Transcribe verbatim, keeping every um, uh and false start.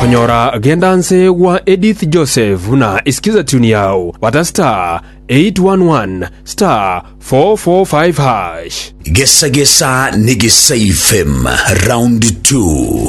Konyora gendanse wa Edith Joseph na isikiza tuni yao wata star eight one one star four four five hash. Gesa gesa nigisa F M round two.